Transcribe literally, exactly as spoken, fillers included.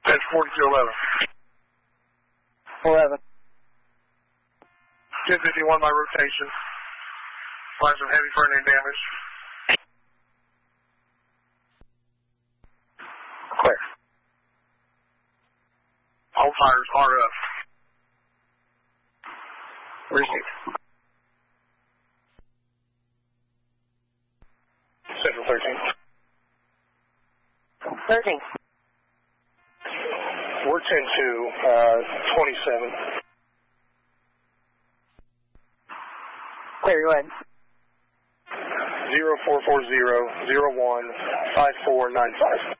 That's forty-two eleven. eleven. ten fifty-one by rotation. Line some heavy front end damage. Clear. All tires are up. Received. Central thirteen. thirteen. We're ten two, uh, twenty-seven. Clear, go ahead. zero four four zero, zero one, five four nine five.